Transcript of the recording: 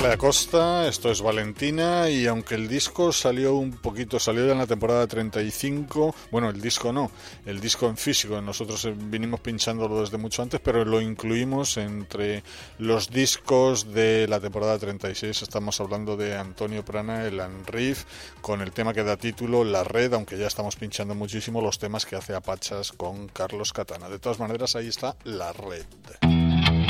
Ale Acosta, esto es Valentina, y aunque el disco salió ya en la temporada 35, bueno, el disco no, el disco en físico, nosotros vinimos pinchándolo desde mucho antes, pero lo incluimos entre los discos de la temporada 36, estamos hablando de Antonio Prana, el Anriff, con el tema que da título La Red, aunque ya estamos pinchando muchísimo los temas que hace a pachas con Carlos Catana. De todas maneras, ahí está La Red.